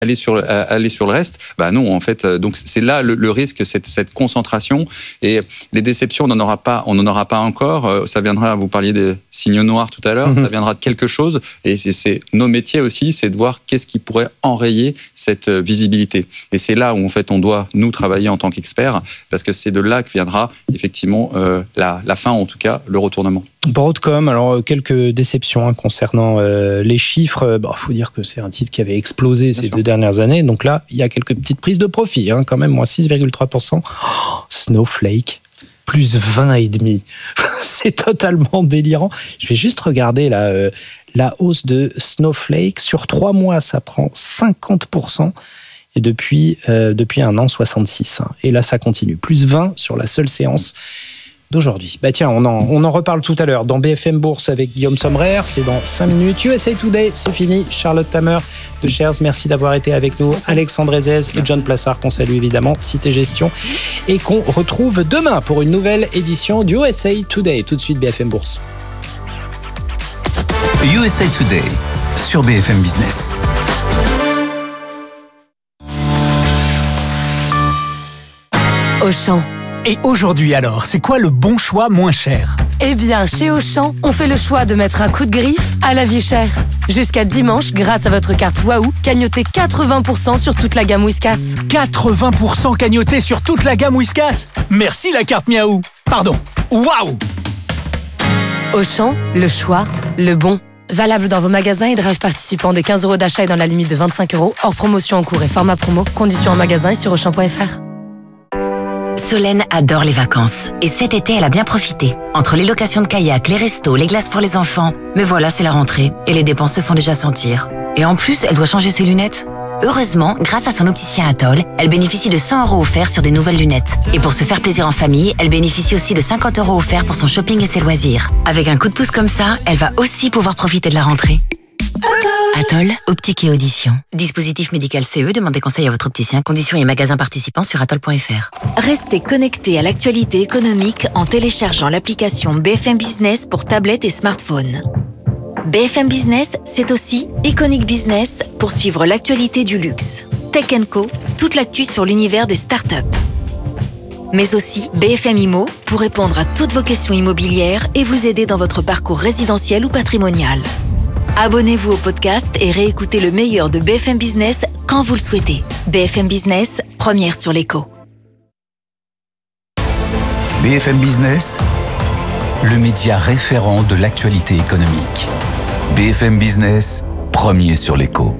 aller sur le reste. Non, en fait, donc c'est là le risque, cette concentration, et les déceptions, on n'en aura pas encore. Ça viendra, vous parliez des signaux noirs tout à l'heure, ça viendra de quelque chose, et c'est nos métiers aussi, c'est de voir qu'est-ce qui pourrait enrayer cette visibilité. Et c'est là où en fait on doit nous travailler en tant qu'experts, parce que c'est de là que viendra effectivement la fin, en tout cas le retournement. Broadcom, alors quelques déceptions concernant les chiffres. Faut dire que c'est un titre qui avait explosé ces 2 dernières années. Donc là, il y a quelques petites prises de profit, quand même, moins 6,3%. Snowflake, plus 20,5%. C'est totalement délirant. Je vais juste regarder la hausse de Snowflake. Sur 3 mois, ça prend 50%. Et depuis un an, 66%. Et là, ça continue. Plus 20% sur la seule séance d'aujourd'hui. Tiens, on en reparle tout à l'heure dans BFM Bourse avec Guillaume Sommerer. C'est dans 5 minutes. USA Today, c'est fini. Charlotte Tamer de Shares, merci d'avoir été avec nous. Alexandre Ezez et John Plassard, qu'on salue évidemment, Cité Gestion, et qu'on retrouve demain pour une nouvelle édition du USA Today. Tout de suite, BFM Bourse. USA Today sur BFM Business. Auchan. Et aujourd'hui alors, c'est quoi le bon choix moins cher ? Eh bien, chez Auchan, on fait le choix de mettre un coup de griffe à la vie chère. Jusqu'à dimanche, grâce à votre carte Waouh, cagnotez 80% sur toute la gamme Whiskas. 80% cagnoté sur toute la gamme Whiskas ? Merci la carte Miaou. Pardon, Waouh ! Auchan, le choix, le bon. Valable dans vos magasins et drive participants des 15 € d'achat et dans la limite de 25 €. Hors promotion en cours et format promo. Conditions en magasin et sur Auchan.fr. Solène adore les vacances. Et cet été, elle a bien profité. Entre les locations de kayak, les restos, les glaces pour les enfants. Mais voilà, c'est la rentrée. Et les dépenses se font déjà sentir. Et en plus, elle doit changer ses lunettes. Heureusement, grâce à son opticien Atoll, elle bénéficie de 100 € offerts sur des nouvelles lunettes. Et pour se faire plaisir en famille, elle bénéficie aussi de 50 € offerts pour son shopping et ses loisirs. Avec un coup de pouce comme ça, elle va aussi pouvoir profiter de la rentrée. Atoll, optique et audition. Dispositif médical CE, demandez conseil à votre opticien. Conditions et magasins participants sur atoll.fr. Restez connectés à l'actualité économique en téléchargeant l'application BFM Business pour tablettes et smartphones. BFM Business, c'est aussi Iconic Business pour suivre l'actualité du luxe. Tech & Co, toute l'actu sur l'univers des startups. Mais aussi BFM Immo pour répondre à toutes vos questions immobilières et vous aider dans votre parcours résidentiel ou patrimonial. Abonnez-vous au podcast et réécoutez le meilleur de BFM Business quand vous le souhaitez. BFM Business, première sur l'écho. BFM Business, le média référent de l'actualité économique. BFM Business, premier sur l'écho.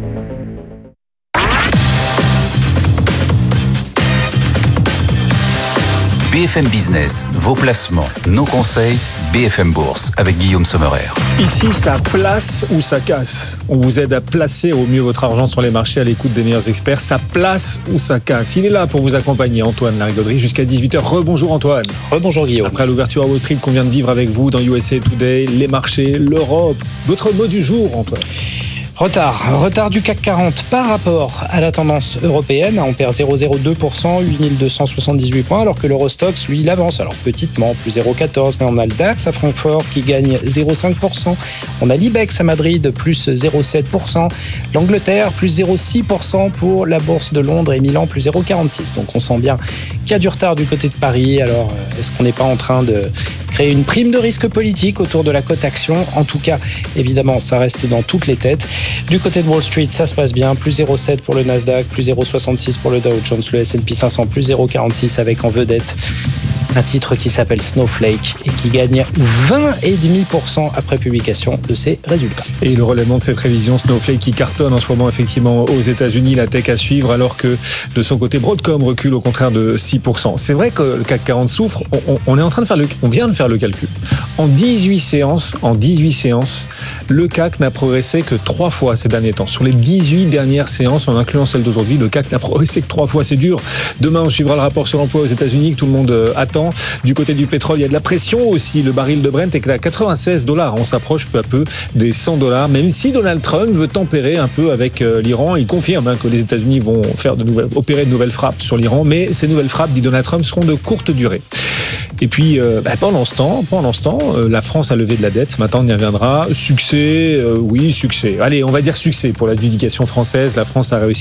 BFM Business, vos placements, nos conseils, BFM Bourse avec Guillaume Sommerer. Ici, ça place ou ça casse. On vous aide à placer au mieux votre argent sur les marchés à l'écoute des meilleurs experts. Ça place ou ça casse. Il est là pour vous accompagner, Antoine Larigauderie, jusqu'à 18h. Rebonjour Antoine. Rebonjour Guillaume. Après l'ouverture à Wall Street qu'on vient de vivre avec vous dans USA Today, les marchés, l'Europe. Votre mot du jour, Antoine? Retard du CAC 40 par rapport à la tendance européenne. On perd 0,02%, 8278 points, alors que l'Eurostoxx, lui, il avance. Alors petitement, plus 0,14%, mais on a le DAX à Francfort qui gagne 0,5%. On a l'IBEX à Madrid, plus 0,7%. L'Angleterre, plus 0,6% pour la bourse de Londres et Milan, plus 0,46%. Donc on sent bien qu'il y a du retard du côté de Paris. Alors est-ce qu'on n'est pas en train de créer une prime de risque politique autour de la cote action? En tout cas, évidemment, ça reste dans toutes les têtes. Du côté de Wall Street, ça se passe bien. Plus 0,7 pour le Nasdaq, plus 0,66 pour le Dow Jones, le S&P 500, plus 0,46 avec en vedette un titre qui s'appelle Snowflake et qui gagne 20,5% après publication de ses résultats. Et le relèvement de cette révision, Snowflake qui cartonne en ce moment effectivement aux États-Unis, la tech à suivre, alors que de son côté Broadcom recule au contraire de 6%. C'est vrai que le CAC 40 souffre. On est en train de on vient de faire le calcul. En 18 séances, le CAC n'a progressé que 3 fois ces derniers temps. Sur les 18 dernières séances, en incluant celle d'aujourd'hui, le CAC n'a progressé que 3 fois. C'est dur. Demain, on suivra le rapport sur l'emploi aux États-Unis que tout le monde attend. Du côté du pétrole, il y a de la pression aussi. Le baril de Brent est à $96. On s'approche peu à peu des $100. Même si Donald Trump veut tempérer un peu avec l'Iran, il confirme que les États-Unis vont opérer de nouvelles frappes sur l'Iran. Mais ces nouvelles frappes, dit Donald Trump, seront de courte durée. Et puis, pendant ce temps, la France a levé de la dette. Ce matin, on y reviendra. Succès, oui, succès. Allez, on va dire succès pour l'adjudication française. La France a réussi